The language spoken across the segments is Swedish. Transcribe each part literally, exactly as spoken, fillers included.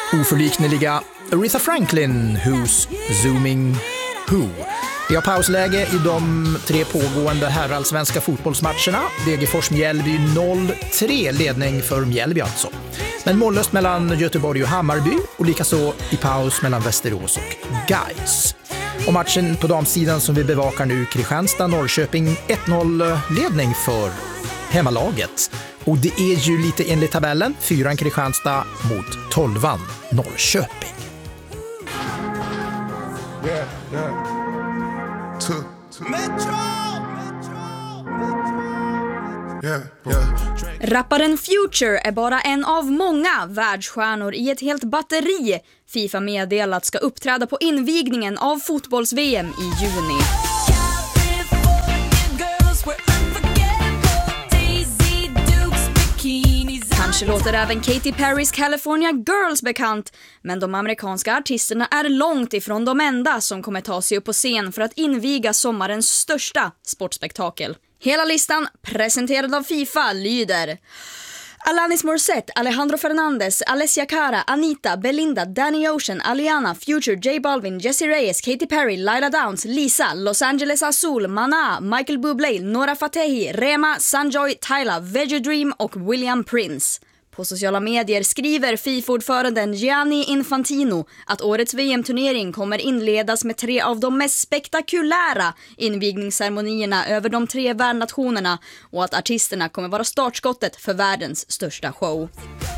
oförlikneliga Aretha Franklin, Who's Zooming Who. Vi har pausläge i de tre pågående herrallsvenska fotbollsmatcherna. Degerfors-Mjällby noll tre, ledning för Mjällby alltså. Men mållöst mellan Göteborg och Hammarby och likaså i paus mellan Västerås och Gais. Och matchen på damsidan som vi bevakar nu, Kristianstad-Norrköping, ett noll-ledning för hemmalaget. Och det är ju lite enligt tabellen, fyran Kristianstad mot tolvan Norrköping. Yeah, yeah. To, to. Metro! Yeah, yeah. Rapparen Future är bara en av många världsstjärnor i ett helt batteri FIFA meddelat ska uppträda på invigningen av fotbolls-V M i juni. Kanske låter även Katy Perrys California Girls bekant, men de amerikanska artisterna är långt ifrån de enda som kommer ta sig upp på scen för att inviga sommarens största sportspektakel. Hela listan, presenterad av FIFA, lyder: Alanis Morissette, Alejandro Fernandez, Alessia Cara, Anita, Belinda, Danny Ocean, Aliana, Future, J Balvin, Jessie Reyes, Katy Perry, Lyla Downs, Lisa, Los Angeles Azul, Maná, Michael Bublé, Nora Fatehi, Rema, Sanjoy, Tyla, Veggie Dream och William Prince. På sociala medier skriver FIFA-ordföranden Gianni Infantino att årets V M-turnering kommer inledas med tre av de mest spektakulära invigningsceremonierna över de tre värdnationerna och att artisterna kommer vara startskottet för världens största show.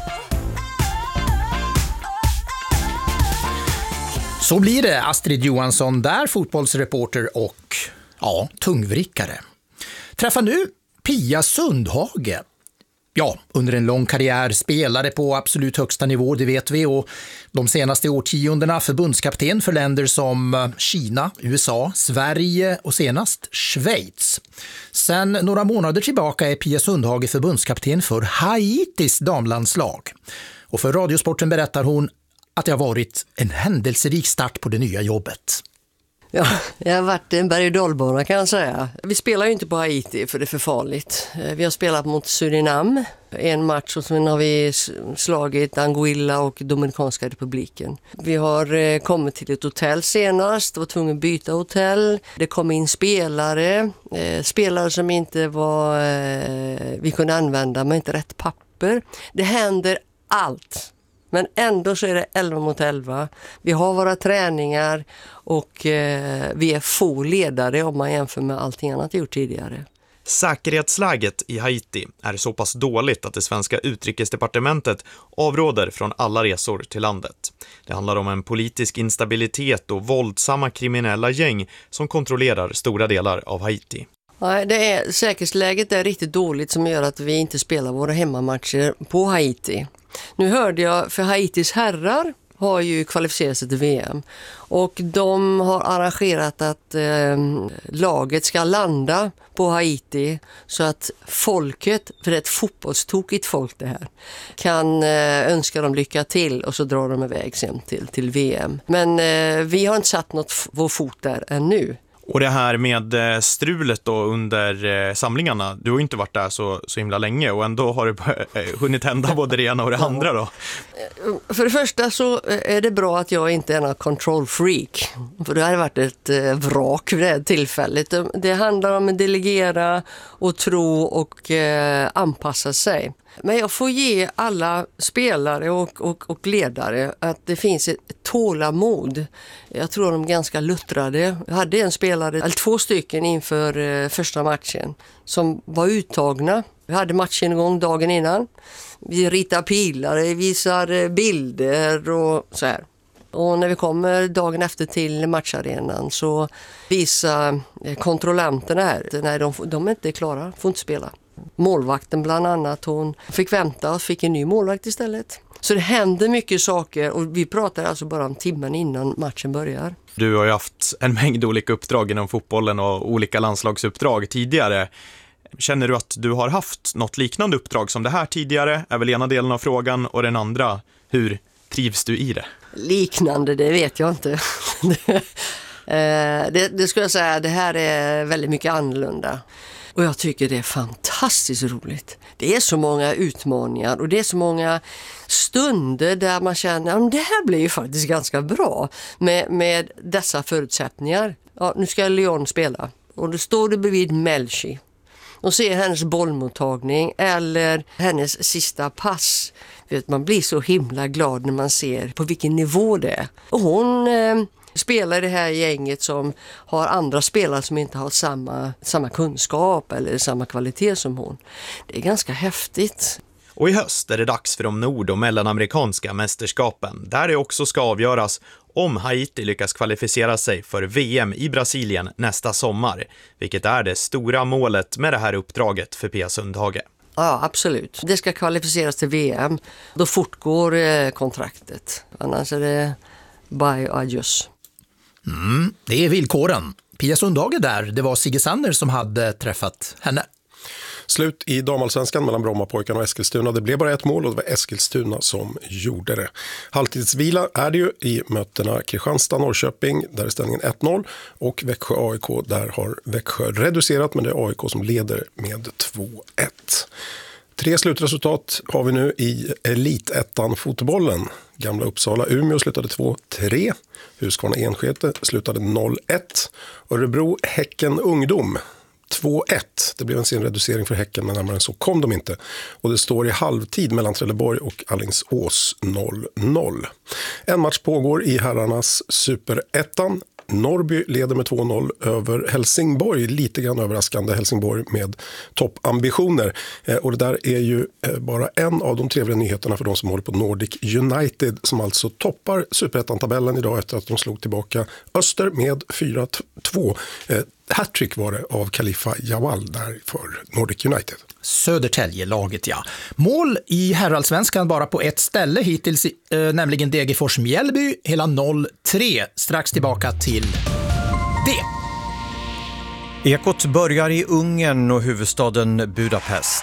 Så blir det. Astrid Johansson där, fotbollsreporter och ja, tungvrickare. Träffa nu Pia Sundhage. Ja, under en lång karriär spelade på absolut högsta nivå, det vet vi, och de senaste årtiondena förbundskapten för länder som Kina, U S A, Sverige och senast Schweiz. Sen några månader tillbaka är Pia Sundhage förbundskapten för Haitis damlandslag. Och för Radiosporten berättar hon att det har varit en händelserik start på det nya jobbet. Ja, jag har varit en berg- och dalbana kan jag säga. Vi spelar ju inte på Haiti för det är för farligt. Vi har spelat mot Surinam, en match, och sen har vi slagit Anguilla och Dominikanska republiken. Vi har kommit till ett hotell senast, var tvungen att byta hotell. Det kom in spelare, spelare som inte var, vi kunde använda med inte rätt papper. Det händer allt. Men ändå så är det elva mot elva. Vi har våra träningar och eh, vi är få ledare om man jämför med allting annat gjort tidigare. Säkerhetsläget i Haiti är så pass dåligt att det svenska utrikesdepartementet avråder från alla resor till landet. Det handlar om en politisk instabilitet och våldsamma kriminella gäng som kontrollerar stora delar av Haiti. Nej, det är, säkerhetsläget är riktigt dåligt som gör att vi inte spelar våra hemmamatcher på Haiti. Nu hörde jag, för Haitis herrar har ju kvalificerat sig till V M och de har arrangerat att eh, laget ska landa på Haiti så att folket, för det är ett fotbollstokigt folk det här, kan eh, önska dem lycka till och så drar de iväg sen till, till V M. Men eh, vi har inte satt något vår fot där ännu. Och det här med strulet då under samlingarna, du har ju inte varit där så, så himla länge och ändå har det hunnit hända både det ena och det andra då. För det första så är det bra att jag inte är någon control freak, för det har varit ett vrak vid det här tillfället. Det handlar om att delegera och tro och eh, anpassa sig. Men jag får ge alla spelare och, och, och ledare att det finns ett tålamod. Jag tror de är ganska luttrade. Jag hade en spelare, eller två stycken inför eh, första matchen som var uttagna. Vi hade matchen igång dagen innan. Vi ritar pilar, visar bilder och så här. Och när vi kommer dagen efter till matcharenan så visar kontrollanterna här, nej de, de är inte klara, får inte spela. Målvakten bland annat, hon fick vänta och fick en ny målvakt istället. Så det händer mycket saker och vi pratar alltså bara om timmen innan matchen börjar. Du har ju haft en mängd olika uppdrag inom fotbollen och olika landslagsuppdrag tidigare. Känner du att du har haft något liknande uppdrag som det här tidigare? Är väl ena delen av frågan, och den andra, hur trivs du i det? Liknande, det vet jag inte. det, det skulle jag säga, det här är väldigt mycket annorlunda. Och jag tycker det är fantastiskt roligt. Det är så många utmaningar och det är så många stunder där man känner att det här blir ju faktiskt ganska bra med, med dessa förutsättningar. Ja, nu ska Lyon spela och då står du bredvid Melchi och ser hennes bollmottagning eller hennes sista pass. Vet, man blir så himla glad när man ser på vilken nivå det är. Och hon eh, spelar i det här gänget som har andra spelare som inte har samma, samma kunskap eller samma kvalitet som hon. Det är ganska häftigt. Och i höst är det dags för de nord- och mellanamerikanska mästerskapen, där det också ska avgöras om Haiti lyckas kvalificera sig för V M i Brasilien nästa sommar, vilket är det stora målet med det här uppdraget för Pia Sundhage. Ja, absolut. Det ska kvalificeras till V M. Då fortgår eh, kontraktet. Annars är det bye adios. Mm, det är villkoren. Pia Sundhage där, det var Sigge Sander som hade träffat henne. Slut i damallsvenskan mellan Brommapojkarna och Eskilstuna. Det blev bara ett mål och det var Eskilstuna som gjorde det. Halvtidsvila är det ju i mötena Kristianstad-Norrköping, där är ställningen ett noll, och Växjö-A I K, där har Växjö reducerat, men det är A I K som leder med två ett. Tre slutresultat har vi nu i elitettan fotbollen. Gamla Uppsala Umeå slutade två tre. Husqvarna Enskede slutade noll ett. Örebro Häcken Ungdom två ett. Det blev en sen reducering för Häcken, men närmare än så kom de inte. Och det står i halvtid mellan Trelleborg och Alingsås noll noll. En match pågår i herrarnas superettan. Norrby leder med två noll över Helsingborg, lite grann överraskande Helsingborg med toppambitioner. Eh, och det där är ju eh, bara en av de trevliga nyheterna för de som håller på Nordic United, som alltså toppar superettan-tabellen idag efter att de slog tillbaka Öster med fyra två. Eh, Hattrick var det av Khalifa Jawal där för Nordic United. Södertälje-laget, ja. Mål i herrallsvenskan bara på ett ställe hittills, eh, nämligen Degerfors Mjällby, hela noll tre. Strax tillbaka till det. Ekot börjar i Ungern och huvudstaden Budapest.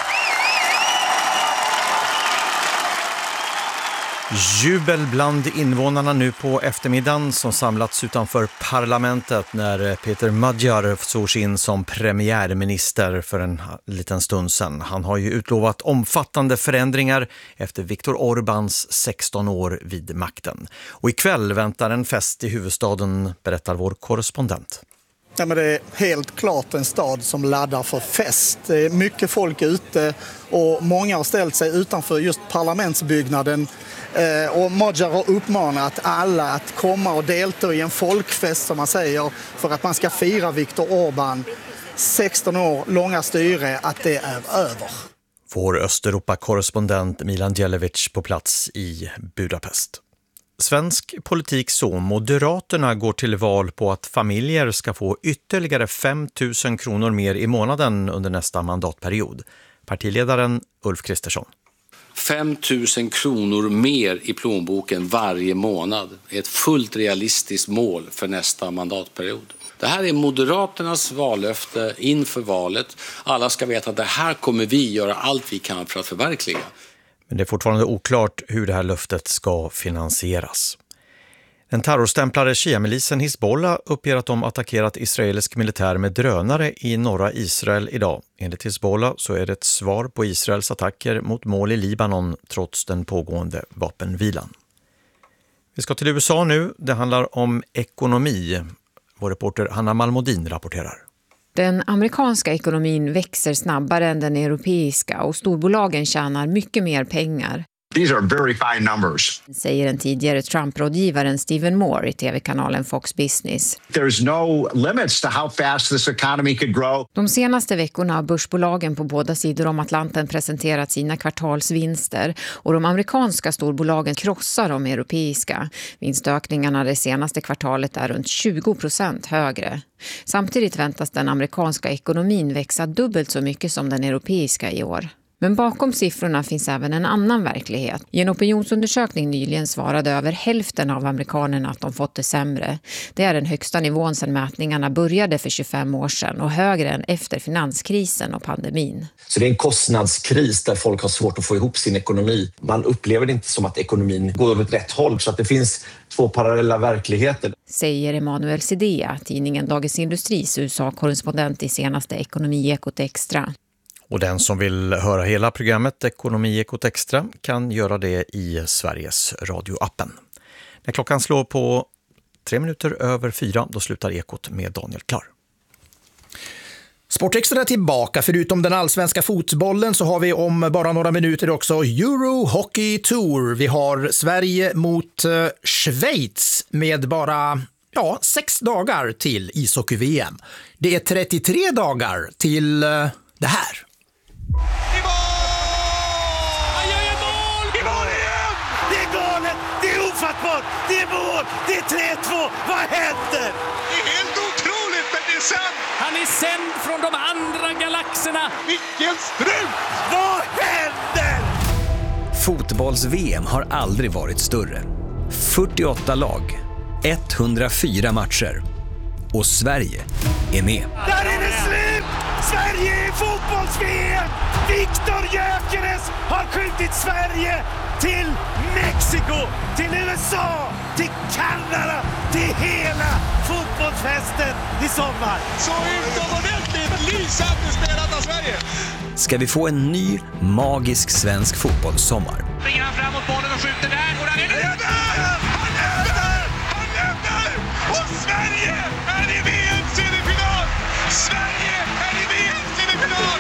Jubel bland invånarna nu på eftermiddagen som samlats utanför parlamentet när Peter Magyar sågs in som premiärminister för en liten stund sedan. Han har ju utlovat omfattande förändringar efter Viktor Orbáns sexton år vid makten. Och ikväll väntar en fest i huvudstaden, berättar vår korrespondent. Ja, men det är helt klart en stad som laddar för fest. Det är mycket folk ute och många har ställt sig utanför just parlamentsbyggnaden. Och Magyar har uppmanat alla att komma och delta i en folkfest, som man säger, för att man ska fira Viktor Orbán sexton år långa styre, att det är över. Vår Östeuropa-korrespondent Milan Djelevic på plats i Budapest. Svensk politik så. Moderaterna går till val på att familjer ska få ytterligare fem tusen kronor mer i månaden under nästa mandatperiod. Partiledaren Ulf Kristersson. fem tusen kronor mer i plånboken varje månad är ett fullt realistiskt mål för nästa mandatperiod. Det här är Moderaternas vallöfte inför valet. Alla ska veta att det här kommer vi göra allt vi kan för att förverkliga. Men det är fortfarande oklart hur det här löftet ska finansieras. Den terrorstämplade Shia-milisen Hizbollah uppger att de attackerat israelisk militär med drönare i norra Israel idag. Enligt Hizbollah så är det ett svar på Israels attacker mot mål i Libanon trots den pågående vapenvilan. Vi ska till U S A nu. Det handlar om ekonomi. Vår reporter Hanna Malmodin rapporterar. Den amerikanska ekonomin växer snabbare än den europeiska och storbolagen tjänar mycket mer pengar. These are very fine numbers, säger den tidigare Trump-rådgivaren Stephen Moore i tv-kanalen Fox Business. There's no limits to how fast this economy could grow. De senaste veckorna har börsbolagen på båda sidor om Atlanten presenterat sina kvartalsvinster och de amerikanska storbolagen krossar de europeiska. Vinstökningarna det senaste kvartalet är runt tjugo procent högre. Samtidigt väntas den amerikanska ekonomin växa dubbelt så mycket som den europeiska i år. Men bakom siffrorna finns även en annan verklighet. I en opinionsundersökning nyligen svarade över hälften av amerikanerna att de fått det sämre. Det är den högsta nivån sedan mätningarna började för tjugofem år sedan och högre än efter finanskrisen och pandemin. Så det är en kostnadskris där folk har svårt att få ihop sin ekonomi. Man upplever det inte som att ekonomin går åt rätt håll, så att det finns två parallella verkligheter. Säger Emanuel Sidea, tidningen Dagens Industris U S A-korrespondent i senaste Ekonomiekot Extra. Och den som vill höra hela programmet Ekonomiekot Extra kan göra det i Sveriges radioappen. När klockan slår på tre minuter över fyra, då slutar Ekot med Daniel Klar. Sportextra är tillbaka. Förutom den allsvenska fotbollen så har vi om bara några minuter också Euro Hockey Tour. Vi har Sverige mot uh, Schweiz med bara ja, sex dagar till ishockey-V M. Det är trettiotre dagar till uh, det här. I mål! Han gör ju mål! I mål igen! Det är galet! Det är ofattbart! Det är mål! Det är tre två! Vad händer? Det är helt otroligt, men det är sant! Han är sänd från de andra galaxerna! Vilken strut! Vad händer? Fotbolls-V M har aldrig varit större. fyrtioåtta lag, etthundrafyra matcher. Och Sverige är med. Där är det slut! Sverige är fotbolls-V M! Viktor Gyökeres har skjutit Sverige till Mexiko, till U S A, till Kanada, till hela fotbollsfesten i sommar. Så utomordentligt lysande spelat av Sverige! Ska vi få en ny magisk svensk fotbollssommar? Springer han fram mot bollen och skjuter där och där är det... Han lämnar! Han lämnar! Han lämnar! Och Sverige är i V M-semifinal! Sverige är i V M-semifinal!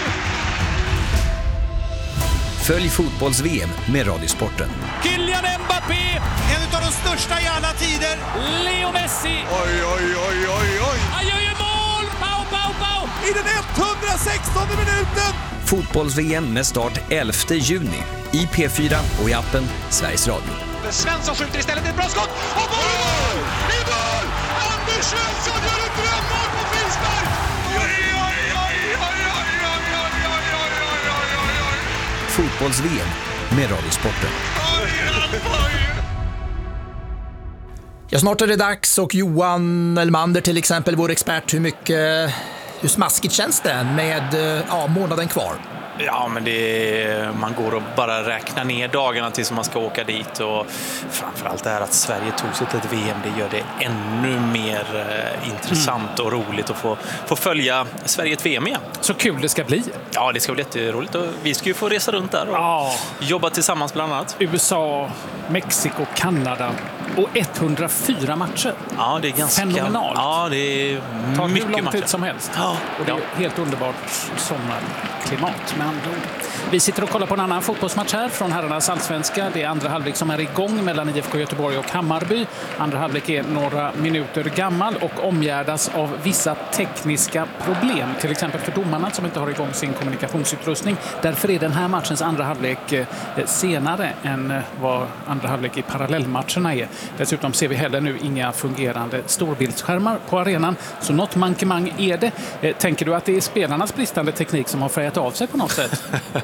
Följ fotbolls-V M med Radiosporten. Kylian Mbappé! En av de största i alla tider. Leo Messi! Oj, oj, oj, oj, oj! Han gör ju mål! Pau, pau, pau! I den etthundrasextonde minuten! Fotbolls-V M med start elfte juni i P fyra och i appen Sveriges Radio. Svensson skjuter istället ett bra skott. Och mål! I mål! Anders Svensson gör ett drömmål på frispark! Oj, oj, oj, oj, oj, oj, oj, oj, oj, oj, oj, oj. Fotbolls-V M med Radiosporten. Ja, snart är det dags och Johan Elmander till exempel, vår expert, hur mycket, hur smaskigt känns det med ja, månaden kvar? Ja, men det är, man går och bara räknar ner dagarna tills man ska åka dit, och framförallt det här att Sverige tog sig till ett V M, det gör det ännu mer eh, intressant mm. och roligt att få, få följa Sverige ett V M igen. Så kul det ska bli. Ja, det ska bli jätteroligt, och vi ska ju få resa runt där och ja. jobba tillsammans bland annat. U S A, Mexiko, Kanada och etthundrafyra matcher. Ja, det är ganska fenomenalt. Ja, det är tar mycket hur lång matcher. tid som helst. Ja. Och det är ja. helt underbart sommarklimat med andra ord. Vi sitter och kollar på en annan fotbollsmatch här från herrarnas allsvenska. Det är andra halvlek som är igång mellan I F K Göteborg och Hammarby. Andra halvlek är några minuter gammal och omgärdas av vissa tekniska problem. Till exempel för domarna som inte har igång sin kommunikationsutrustning. Därför är den här matchens andra halvlek senare än vad andra halvlek i parallellmatcherna är. Dessutom ser vi heller nu inga fungerande storbildsskärmar på arenan. Så något mankemang är det. Tänker du att det är spelarnas bristande teknik som har färgat av sig på något sätt?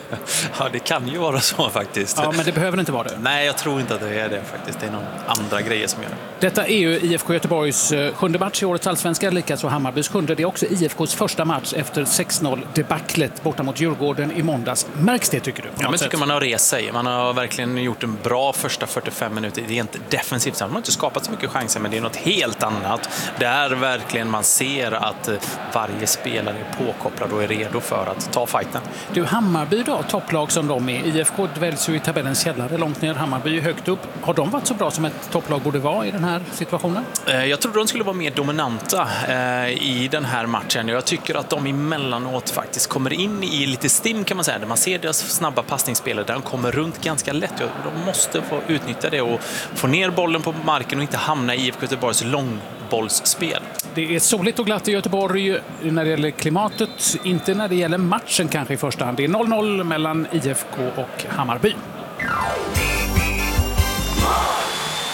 Ja, det kan ju vara så faktiskt. Ja, men det behöver inte vara det. Nej, jag tror inte att det är det faktiskt. Det är någon andra grejer som gör det. Detta är ju I F K Göteborgs sjunde match i årets allsvenska, likaså Hammarbys sjunde. Det är också I F K:s första match efter sex noll debaclet borta mot Djurgården i måndags. Märks det, tycker du? Ja, men tycker man har rest sig. Man har verkligen gjort en bra första fyrtiofem minuter. Det är inte defensivt. Man har inte skapat så mycket chanser, men det är något helt annat. Där verkligen man ser att varje spelare är påkopplad och är redo för att ta fighten. Du, Hammarby då, topplag som de är. I F K dväljs ju i tabellens källare långt ner, Hammarby är högt upp. Har de varit så bra som ett topplag borde vara i den här situationen? Jag trodde de skulle vara mer dominanta i den här matchen. Jag tycker att de emellanåt faktiskt kommer in i lite stim, kan man säga. Där man ser deras snabba passningsspelare där de kommer runt ganska lätt. De måste få utnyttja det och få ner bollen på marken och inte hamna i I F K Göteborgs långbollsspel. Det är soligt och glatt i Göteborg när det gäller klimatet, inte när det gäller matchen kanske i första hand. Det är noll noll mellan I F K och Hammarby.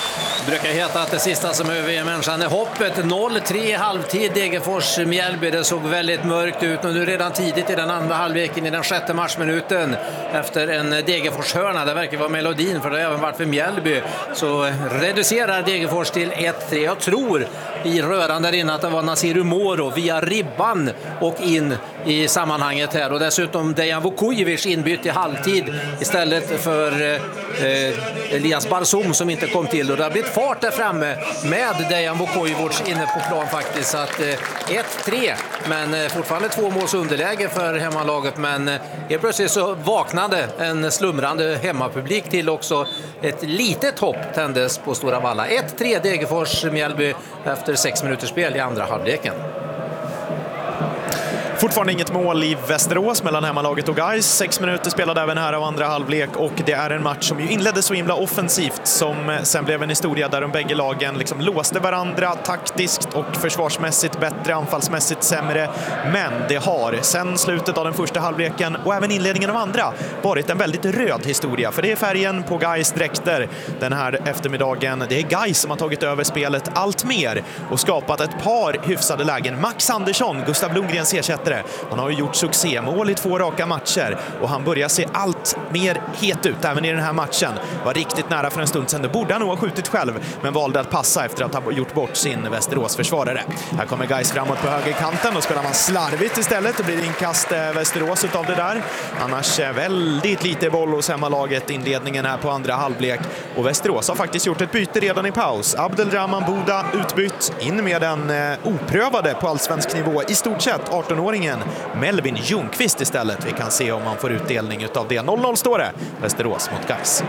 Det brukar heta att det sista som överger människan är hoppet. noll tre halvtid, Degerfors-Mjällby. Det såg väldigt mörkt ut och nu redan tidigt i den andra halvleken i den sjätte matchminuten efter en Degerfors-hörna. Det verkar vara melodin, för det har även varit för Mjällby. Så reducerar Degerfors till ett tre. Jag tror i röran där inne att det var Nasir Umoro via ribban och in i sammanhanget här. Och dessutom Dejan Vukojevic inbytt i halvtid istället för eh, Elias Barzum som inte kom till. Och det har blivit fart där framme med Dejan Vukojevic inne på plan faktiskt. Så att eh, ett tre, men eh, fortfarande två måls underläge för hemmalaget. Men eh, helt plötsligt så vaknade en slumrande hemmapublik till också. Ett litet hopp tändes på Stora Valla. ett tre Degerfors-Mjällby efter sex minuters spel i andra halvleken. Fortfarande inget mål i Västerås mellan hemmalaget och Gais. Sex minuter spelade även här av andra halvlek och det är en match som ju inledde så himla offensivt som sen blev en historia där de bägge lagen liksom låste varandra taktiskt och försvarsmässigt bättre, anfallsmässigt sämre. Men det har sen slutet av den första halvleken och även inledningen av andra varit en väldigt röd historia, för det är färgen på Gais dräkter den här eftermiddagen. Det är Gais som har tagit över spelet allt mer och skapat ett par hyfsade lägen. Max Andersson, Gustav Lundgrens ersättare, han har ju gjort succémål i två raka matcher och han börjar se allt mer het ut även i den här matchen. Var riktigt nära för en stund sedan. Det borde han nog ha skjutit själv, men valde att passa efter att ha gjort bort sin Västerås-försvarare. Här kommer Gais framåt på högerkanten och spelar man slarvigt istället. Det blir inkast Västerås utav det där. Annars väldigt lite boll hos hemmalaget inledningen här på andra halvlek. Och Västerås har faktiskt gjort ett byte redan i paus. Abdelrahman Buda utbytt in med den eh, oprövade på allsvensk nivå i stort sett arton-åringen Melvin Ljungqvist istället. Vi kan se om man får utdelning utav det. noll noll står det. Västerås mot Gais.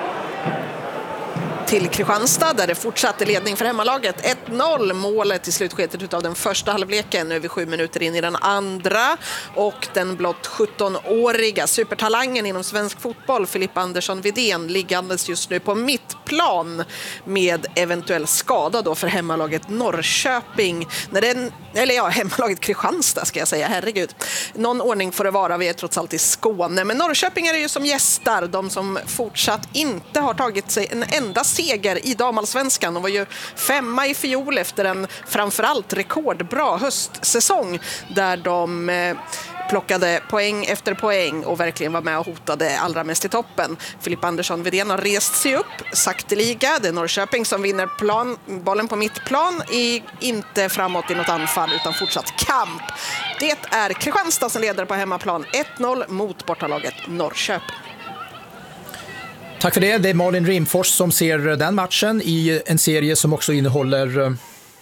Till Kristianstad där det fortsatte ledning för hemmalaget. ett noll målet i slutskedet av den första halvleken. Nu är vi sju minuter in i den andra. Och den blott sjutton-åriga supertalangen inom svensk fotboll, Filip Andersson Widén, liggandes just nu på mittplan med eventuell skada då för hemmalaget Norrköping. När den, eller ja, hemmalaget Kristianstad ska jag säga, herregud. Någon ordning får det vara, vi är trots allt i Skåne. Men Norrköping är ju som gästar, de som fortsatt inte har tagit sig en enda seger i damallsvenskan. De var ju femma i fjol efter en framförallt rekordbra höstsäsong där de eh, plockade poäng efter poäng och verkligen var med och hotade allra mest i toppen. Filip Andersson Widén har rest sig upp sakteliga. Det är Norrköping som vinner plan, bollen på mittplan, i, inte framåt i något anfall utan fortsatt kamp. Det är Kristianstad som leder på hemmaplan ett noll mot bortalaget Norrköping. Tack för det. Det är Malin Rimfors som ser den matchen i en serie som också innehåller...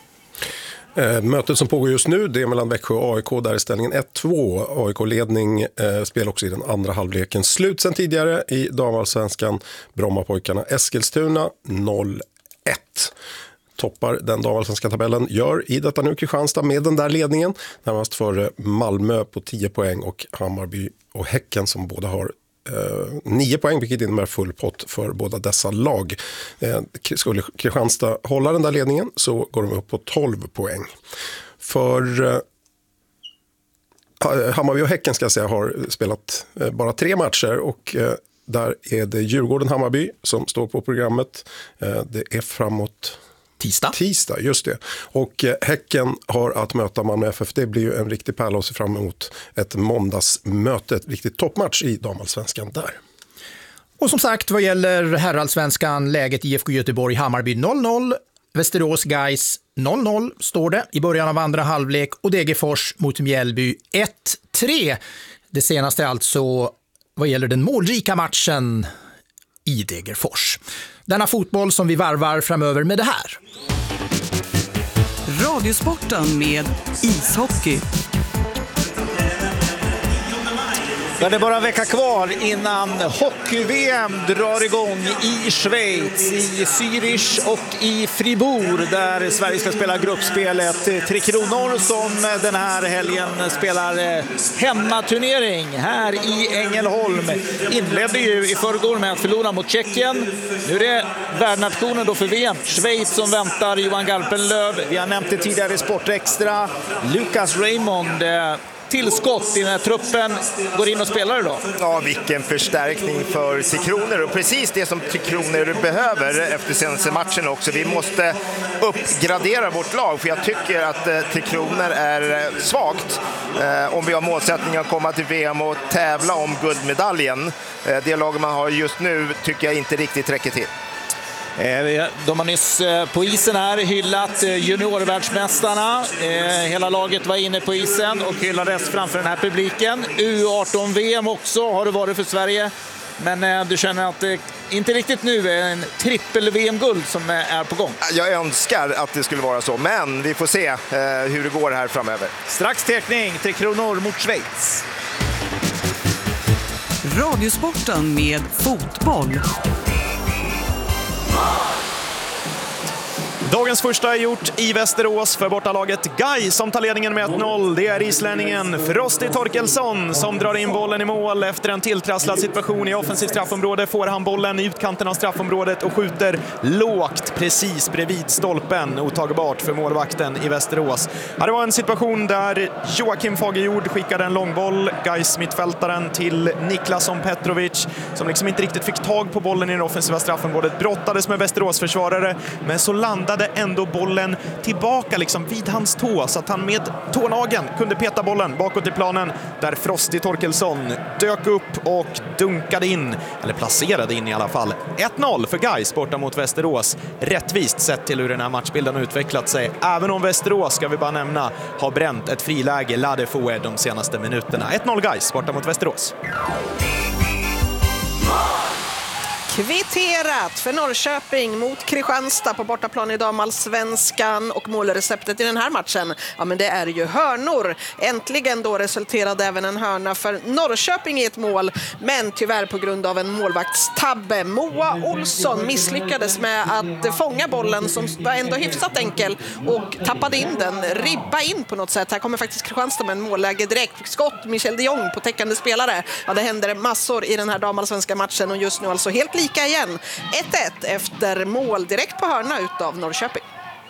Eh, mötet som pågår just nu, det är mellan Växjö och A I K. Där är ställningen ett två. A I K-ledning eh, spelar också i den andra halvleken. Slut sen tidigare i damallsvenskan. Brommapojkarna Eskilstuna noll ett. Toppar den damallsvenska tabellen gör i detta nu Kristianstad med den där ledningen. Närmast före Malmö på tio poäng och Hammarby och Häcken som båda har Uh, nio poäng, vilket innebär full pott för båda dessa lag. Uh, skulle Kristianstad hålla den där ledningen så går de upp på tolv poäng. För uh, Hammarby och Häcken ska jag säga har spelat uh, bara tre matcher och uh, där är det Djurgården-Hammarby som står på programmet. Uh, det är framåt Tisdag. Tisdag, just det. Och eh, Häcken har att möta Malmö F F. Det blir ju en riktig pärla att se fram emot ett måndagsmöte. Ett riktigt toppmatch i damallsvenskan där. Och som sagt, vad gäller herrallsvenskan, läget i I F K Göteborg Hammarby noll noll. Västerås Gais noll noll står det i början av andra halvlek. Och Degerfors mot Mjällby ett tre. Det senaste alltså vad gäller den målrika matchen i Degerfors. Denna fotboll som vi varvar framöver med det här. Radiosporten med ishockey. Ja, det är bara en vecka kvar innan hockey-V M drar igång i Schweiz, i Zürich och i Fribourg där Sverige ska spela gruppspelet Tre Kronor som den här helgen spelar hemmaturnering här i Ängelholm. Inledde ju i förrgår med att förlora mot Tjeckien. Nu är det värdnationen då för V M. Schweiz som väntar Johan Garpenlöv. Vi har nämnt det tidigare i Sport Extra. Lucas Raymond tillskott i den här truppen går in och spelar idag. Ja, vilken förstärkning för Tre Kronor och precis det som Tre Kronor behöver efter senaste matchen också. Vi måste uppgradera vårt lag för jag tycker att eh, Tre Kronor är eh, svagt eh, om vi har målsättningen att komma till V M och tävla om guldmedaljen. Eh, det lag man har just nu tycker jag inte riktigt räcker till. De har nyss på isen här hyllat juniorvärldsmästarna. Hela laget var inne på isen och hyllades framför den här publiken. U arton V M också har det varit för Sverige. Men du känner att det inte riktigt nu är en trippel-V M-guld som är på gång. Jag önskar att det skulle vara så, men vi får se hur det går här framöver. Strax teckning, Tre Kronor mot Schweiz. Radiosporten med fotboll. Dagens första är gjort i Västerås för bortalaget Gais som tar ledningen med ett noll. Det är islänningen Frosti Torkelsson som drar in bollen i mål efter en tilltrasslad situation i offensivt straffområde. Får han bollen i utkanten av straffområdet och skjuter lågt precis bredvid stolpen. Otagbart för målvakten i Västerås. Ja, det var en situation där Joakim Fagerjord skickade en långboll. Gais mittfältaren till Niklasson Petrovic som liksom inte riktigt fick tag på bollen i det offensiva straffområdet. Brottades med Västerås försvarare men så landade ändå bollen tillbaka liksom vid hans tå så att han med tånageln kunde peta bollen bakåt i planen där Frosti Torkelsson dök upp och dunkade in, eller placerade in i alla fall. ett noll för Gais borta mot Västerås. Rättvist sett till hur den här matchbilden har utvecklat sig. Även om Västerås, ska vi bara nämna, har bränt ett friläge Ladefoué de senaste minuterna. ett noll Gais borta mot Västerås. Kvitterat för Norrköping mot Kristianstad på bortaplan i damallsvenskan och målreceptet i den här matchen, ja men det är ju hörnor. Äntligen då resulterade även en hörna för Norrköping i ett mål, men tyvärr på grund av en målvaktstabbe. Moa Olsson misslyckades med att fånga bollen som var ändå hyfsat enkel och tappade in den, ribba in på något sätt. Här kommer faktiskt Kristianstad med en målläge direkt. Skott, Michel de Jong på täckande spelare. Ja, det händer massor i den här damallsvenska matchen och just nu alltså helt lika igen. ett ett efter mål direkt på hörna utav Norrköping.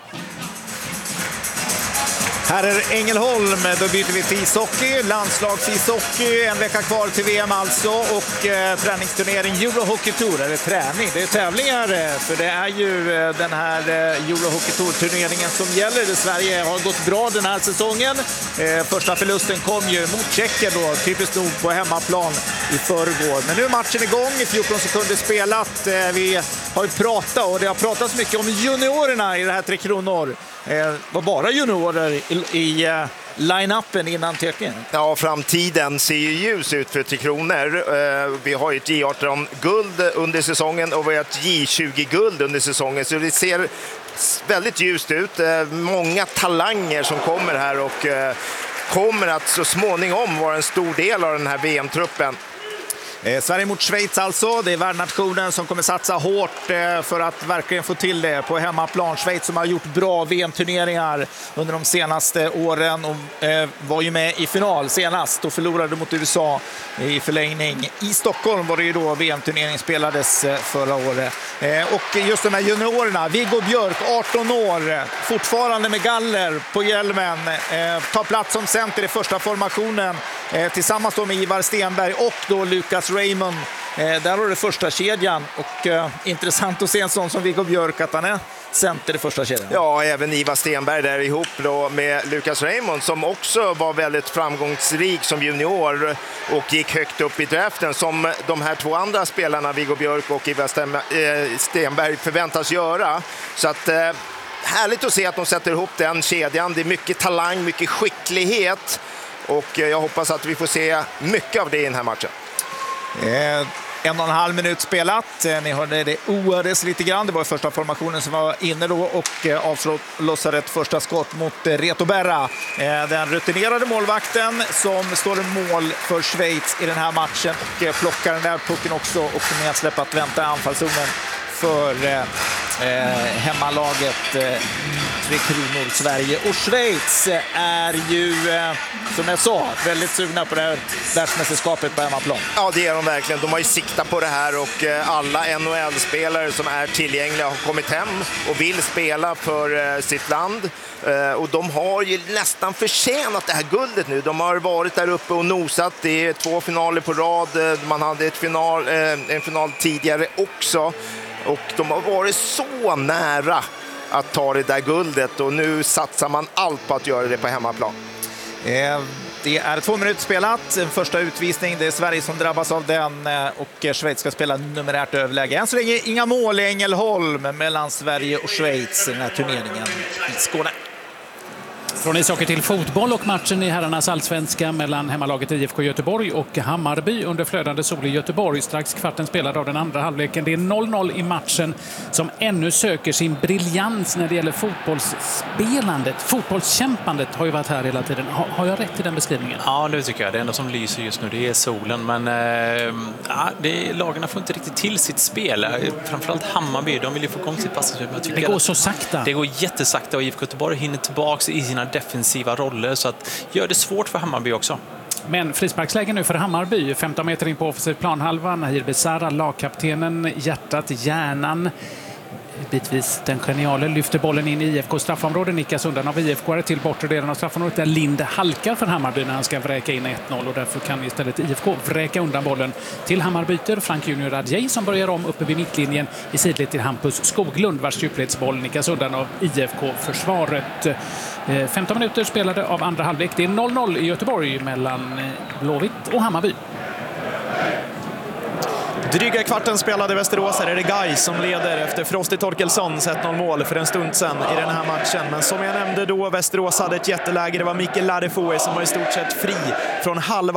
Här är Ängelholm, då byter vi till ishockey, landslagsishockey, en vecka kvar till V M alltså och eh, träningsturnering Euro Hockey Tour, eller träning, det är tävlingar för det är ju eh, den här eh, Euro Hockey Tour-turneringen som gäller. Det Sverige har gått bra den här säsongen, eh, första förlusten kom ju mot Tjeckien då, typiskt nog på hemmaplan i förrgår. Men nu är matchen igång, i fjorton sekunder spelat, eh, vi har ju pratat och det har pratats mycket om juniorerna i det här Tre Kronor. Det var bara juniorer i, i uh, line-upen innan teckningen. Ja, framtiden ser ju ljus ut för Tre Kronor. Uh, vi har ju ett J arton-guld under säsongen och vi har ett J tjugo-guld under säsongen. Så det ser väldigt ljust ut. Uh, många talanger som kommer här och uh, kommer att så småningom vara en stor del av den här V M-truppen. Eh, Sverige mot Schweiz alltså, det är värdnationen som kommer satsa hårt eh, för att verkligen få till det på hemmaplan. Schweiz som har gjort bra V M-turneringar under de senaste åren och eh, var ju med i final senast och förlorade mot U S A i förlängning. I Stockholm var det ju då V M-turneringen spelades eh, förra året. Eh, och just de här juniorerna, Viggo Björk, arton år, fortfarande med galler på hjälmen, eh, tar plats som center i första formationen eh, tillsammans då med Ivar Stenberg och då Lucas Raymond. Eh, där har det första kedjan och eh, intressant att se en sån som Viggo Björk att han är center i första kedjan. Ja, även Ivar Stenberg där ihop då med Lucas Raymond som också var väldigt framgångsrik som junior och gick högt upp i draften som de här två andra spelarna, Viggo Björk och Ivar Stenberg, förväntas göra. Så att eh, härligt att se att de sätter ihop den kedjan. Det är mycket talang, mycket skicklighet och jag hoppas att vi får se mycket av det i den här matchen. Eh, en och en halv minut spelat. Eh, ni hörde det oades lite grann. Det var första formationen som var inne då och eh, avlossade ett första skott mot eh, Reto Berra. Eh, den rutinerade målvakten som står i mål för Schweiz i den här matchen och eh, plockar den där pucken också och nedsläpp att vänta anfallszonen för eh, hemmalaget eh, Tre Kronor Sverige. Och Schweiz är ju, eh, som jag sa, väldigt sugna på det här världsmästerskapet på hemmaplan. Ja, det är de verkligen. De har ju siktat på det här och eh, alla N H L-spelare som är tillgängliga har kommit hem och vill spela för eh, sitt land. Eh, och de har ju nästan förtjänat det här guldet nu. De har varit där uppe och nosat. Det är två finaler på rad. Man hade ett final, eh, en final tidigare också. Och de har varit så nära att ta det där guldet. Och nu satsar man allt på att göra det på hemmaplan. Eh, det är två minuter spelat. En första utvisning. Det är Sverige som drabbas av den. Och Schweiz ska spela numerärt överläge. Än så länge inga mål i Ängelholm mellan Sverige och Schweiz i den här turneringen i Skåne. Från ishockey till fotboll och matchen i herrarnas allsvenska mellan hemmalaget I F K Göteborg och Hammarby under flödande sol i Göteborg. Strax kvarten spelad av den andra halvleken. Det är noll noll i matchen som ännu söker sin briljans när det gäller fotbollsspelandet. Fotbollskämpandet har ju varit här hela tiden. Har, har jag rätt i den beskrivningen? Ja, det tycker jag. Det enda som lyser just nu, det är solen. Men äh, ja, det, lagarna får inte riktigt till sitt spel. Framförallt Hammarby, de vill ju få igång sitt passningsspel. Det går så sakta. Det går jättesakta och I F K Göteborg hinner tillbaka i sina defensiva roller, så att gör det svårt för Hammarby också. Men frisparksläge nu för Hammarby, femton meter in på offensiv planhalva. Nahir Besara, lagkaptenen, hjärtat, hjärnan. Bitvis den geniale lyfter bollen in i I F K straffområde, nickas undan av I F K till bortre delen av straffområdet där Linde halkar för Hammarby när han ska vräka in ett noll och därför kan istället I F K vräka undan bollen till Hammarbyter. Frank Junior Adjei som börjar om uppe vid mittlinjen i sidled till Hampus Skoglund vars djupledsboll nickas undan av I F K-försvaret. femton minuter spelade av andra halvlek. Det är noll noll i Göteborg mellan Blåvitt och Hammarby. Dryga kvarten spelade Västerås. Här är det Gais som leder efter Frosty Torkelssons ett noll mål för en stund sedan i den här matchen. Men som jag nämnde då, Västerås hade ett jätteläge. Det var Mikael Ladefoe som var i stort sett fri från halva